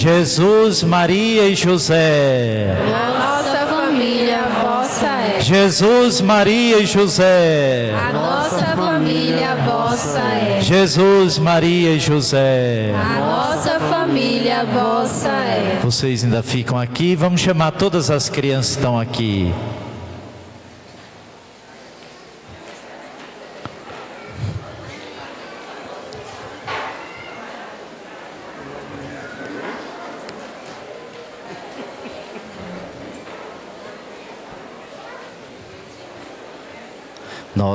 Jesus, Maria e José. A nossa família vossa é. Jesus, Maria e José. A nossa família vossa é. Jesus, Maria e José. A nossa família vossa é. Vocês ainda ficam aqui, vamos chamar todas as crianças que estão aqui.